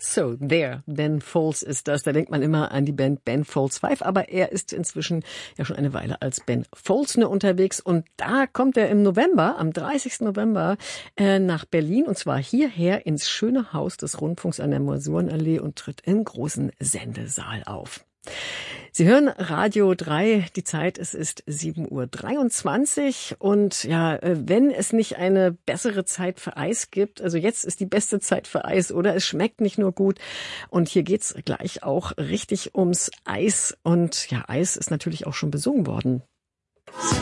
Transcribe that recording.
So, there, Ben Folds ist das. Da denkt man immer an die Band Ben Folds 5, aber er ist inzwischen ja schon eine Weile als Ben Folds nur unterwegs. Und da kommt er im November, am 30. November, nach Berlin, und zwar hierher ins schöne Haus des Rundfunks an der Masurenallee und tritt im großen Sendesaal auf. Sie hören Radio 3, die Zeit, es ist 7:23 Uhr und ja, wenn es nicht eine bessere Zeit für Eis gibt, also jetzt ist die beste Zeit für Eis, oder? Es schmeckt nicht nur gut und hier geht's gleich auch richtig ums Eis und ja, Eis ist natürlich auch schon besungen worden.